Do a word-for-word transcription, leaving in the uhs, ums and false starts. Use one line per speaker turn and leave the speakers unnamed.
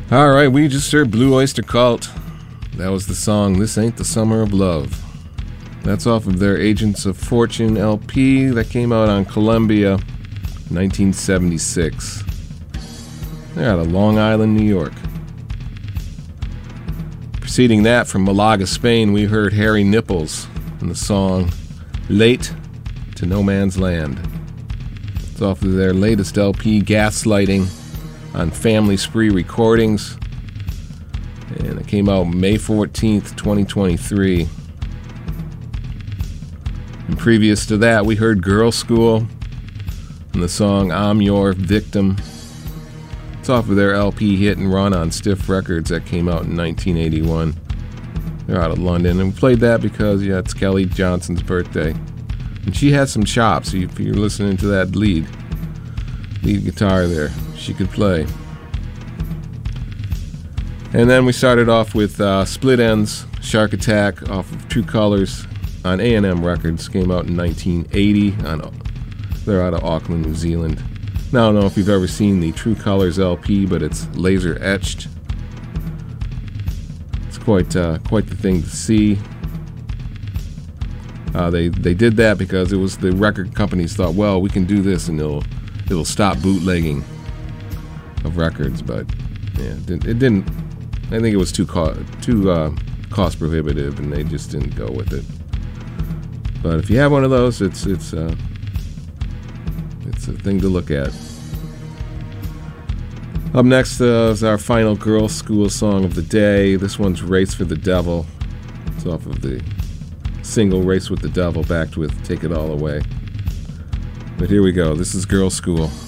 All right, we just heard Blue Oyster Cult. That was the song This Ain't the Summer of Love. That's off of their Agents of Fortune L P that came out on Columbia nineteen seventy-six. They're out of Long Island, New York. Preceding that, from Malaga, Spain, we heard Harry Nipples and the song Late to No Man's Land. It's off of their latest L P, Gaslighting, on Family Spree Recordings. And it came out May fourteenth, twenty twenty-three. And previous to that, we heard Girl School and the song I'm Your Victim. It's off of their L P Hit and Run on Stiff Records that came out in nineteen eighty-one. They're out of London, and we played that because, yeah, it's Kelly Johnson's birthday. And she had some chops. If you're listening to that lead, lead guitar there, she could play. And then we started off with uh, Split Enz, Shark Attack, off of True Colors on A and M Records. Came out in nineteen eighty. On, they're out of Auckland, New Zealand. Now, I don't know if you've ever seen the True Colors L P, but it's laser etched. It's quite uh, quite the thing to see. Uh, they they did that because it was the record companies thought, well, we can do this and it'll it'll stop bootlegging of records. But yeah, it didn't. It didn't I think it was too co- too uh, cost prohibitive, and they just didn't go with it. But if you have one of those, it's it's uh, it's a thing to look at. Up next uh, is our final Girls' School song of the day. This one's Race for the Devil. It's off of the single Race with the Devil, backed with Take It All Away. But here we go. This is Girls' School.